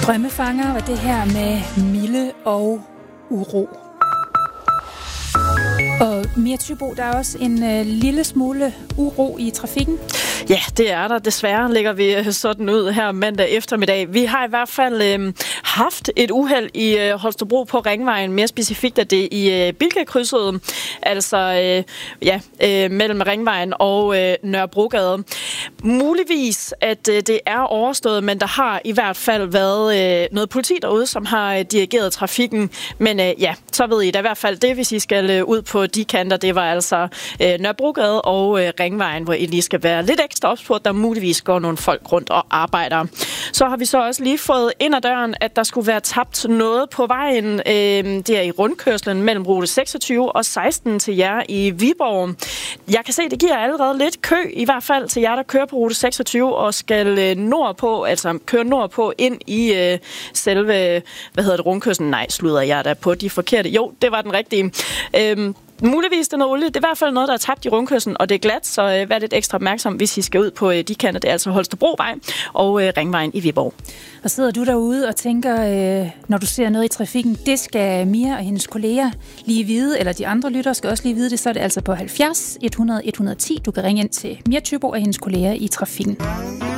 Drømmefanger var det her med Mille og Uro. Og Mia Thybo, der er også en lille smule uro i trafikken. Ja, det er der. Desværre lægger vi sådan ud her mandag eftermiddag. Vi har i hvert fald haft et uheld i Holstebro på Ringvejen. Mere specifikt er det i Bilkakrydset, altså mellem Ringvejen og Nørrebrogade. Muligvis, at det er overstået, men der har i hvert fald været noget politi derude, som har dirigeret trafikken. Men så ved I da i hvert fald det, hvis I skal ud på de kanter. Det var altså Nørrebrogade og Ringvejen, hvor I lige skal være lidt ekstra ops på, at der muligvis går nogle folk rundt og arbejder. Så har vi så også lige fået ind ad døren, at der skulle være tabt noget på vejen. Det er i rundkørslen mellem rute 26 og 16 til jer i Viborg. Jeg kan se, det giver allerede lidt kø, i hvert fald til jer, der kører på rute 26 og skal nordpå, altså køre nordpå ind i selve, rundkørslen? Nej, slutter jeg der på de forkerte. Jo, det var den rigtige. Muligvis det er noget olie. Det er i hvert fald noget, der er tabt i rundkørslen, og det er glat, så vær lidt ekstra opmærksom, hvis I skal ud på de kanter. Det er altså Holstebrovej og Ringvejen i Viborg. Og sidder du derude og tænker, når du ser noget i trafikken, det skal Mia og hendes kolleger lige vide, eller de andre lyttere skal også lige vide det, så er det altså på 70 100 110. Du kan ringe ind til Mia Thybo og hendes kolleger i trafikken.